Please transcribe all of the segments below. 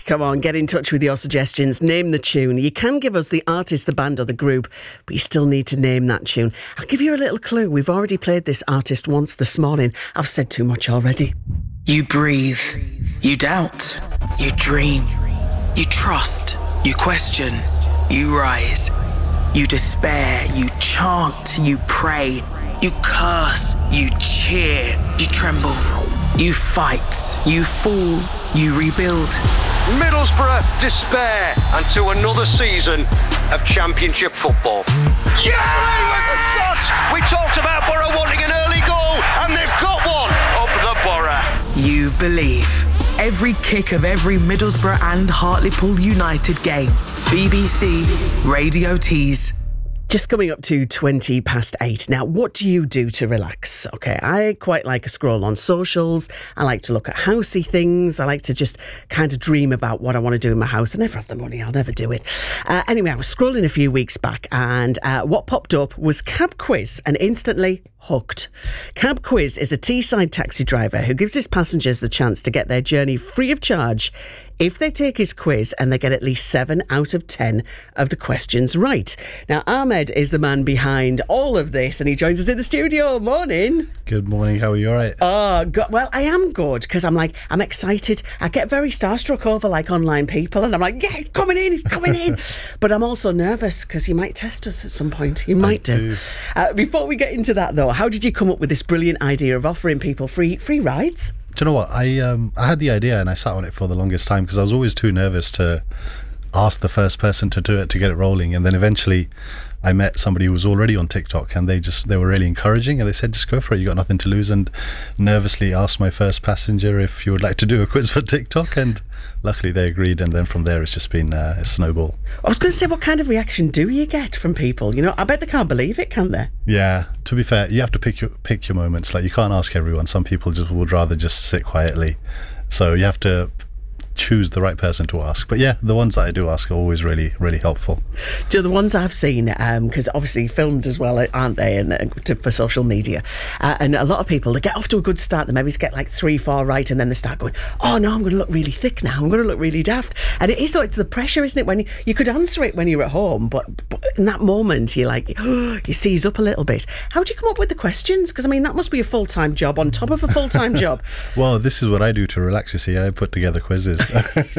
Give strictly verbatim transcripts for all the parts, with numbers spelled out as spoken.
Come on, get in touch with your suggestions. Name the tune. You can give us the artist, the band or the group, but you still need to name that tune. I'll give you a little clue. We've already played this artist once this morning. I've said too much already. You breathe. You doubt. You dream. You trust. You question. You rise. You despair. You chant. You pray. You curse. You cheer. You tremble. You fight. You fall. You rebuild. Middlesbrough despair and to another season of Championship football. Yeah, with the shot! We talked about Borough wanting an early goal and they've got one. Up the Borough. You believe. Every kick of every Middlesbrough and Hartlepool United game. B B C Radio Tees. Just coming up to twenty past eight. Now, what do you do to relax? Okay, I quite like a scroll on socials. I like to look at housey things. I like to just kind of dream about what I want to do in my house. I never have the money. I'll never do it. Uh, anyway, I was scrolling a few weeks back and uh, what popped up was Cab Quiz, and instantly hooked. Cab Quiz is a Teesside taxi driver who gives his passengers the chance to get their journey free of charge if they take his quiz and they get at least seven out of ten of the questions right. Now, Ahmed is the man behind all of this and he joins us in the studio. Morning. Good morning. How are you? All right? Oh, God. Well, I am good because I'm like, I'm excited. I get very starstruck over like online people and I'm like, yeah, he's coming in, he's coming in. But I'm also nervous because you might test us at some point. You might do. do. Uh, before we get into that though, how did you come up with this brilliant idea of offering people free free rides? Do you know what? I um I had the idea and I sat on it for the longest time because I was always too nervous to ask the first person to do it to get it rolling, and then eventually I met somebody who was already on TikTok and they just they were really encouraging and they said just go for it, you got nothing to lose, and nervously asked my first passenger if you would like to do a quiz for TikTok, and luckily they agreed, and then from there it's just been uh, a snowball. I was going to say, what kind of reaction do you get from people? You know, I bet they can't believe it, can they? Yeah, to be fair, you have to pick your pick your moments. Like, you can't ask everyone. Some people just would rather just sit quietly, so you have to choose the right person to ask. But yeah, the ones that I do ask are always really, really helpful. Do you know, the ones I've seen, because um, obviously filmed as well, aren't they, and uh, to, for social media, uh, and a lot of people, they get off to a good start, they maybe get like three, four right, and then they start going, oh no, I'm going to look really thick now, I'm going to look really daft. And it is, so it's the pressure, isn't it, when you, you could answer it when you're at home, but, but in that moment you're like, oh, you seize up a little bit. How do you come up with the questions? Because I mean, that must be a full-time job on top of a full-time job. Well, this is what I do to relax, you see. I put together quizzes. So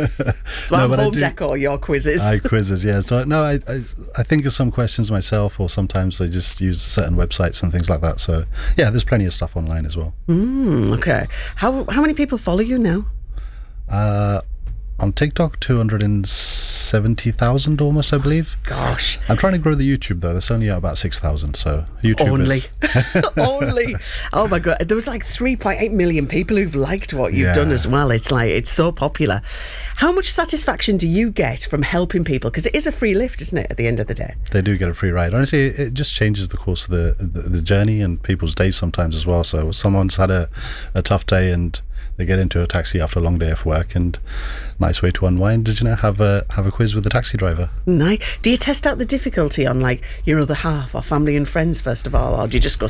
no, I'm home decor, your quizzes. I quizzes, yeah. So no, I, I I think of some questions myself, or sometimes I just use certain websites and things like that. So yeah, there's plenty of stuff online as well. Mm, okay. How how many people follow you now? Uh, on TikTok, two hundred seventy thousand almost, I believe. Gosh. I'm trying to grow the YouTube though. That's only at about six thousand, so YouTubers. Only. Only. Oh my God. There was like three point eight million people who've liked what you've Yeah. done as well. It's like, it's so popular. How much satisfaction do you get from helping people? Because it is a free lift, isn't it, at the end of the day? They do get a free ride. Honestly, it it just changes the course of the, the, the journey and people's days sometimes as well. So someone's had a, a tough day and they get into a taxi after a long day of work, and nice way to unwind. Did you know, have a have a quiz with the taxi driver? Nice. Do you test out the difficulty on like your other half or family and friends first of all, or do you just go